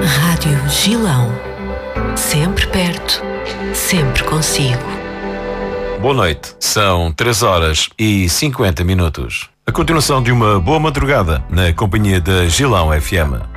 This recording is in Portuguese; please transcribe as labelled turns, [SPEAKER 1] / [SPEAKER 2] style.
[SPEAKER 1] Rádio Gilão. Sempre perto, sempre consigo.
[SPEAKER 2] Boa noite. São 3h50. A continuação de uma boa madrugada na companhia da Gilão FM.